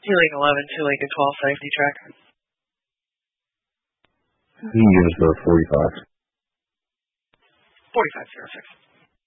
Healing 11 to Lincoln 12 safety track. You can give us the 45. 4506.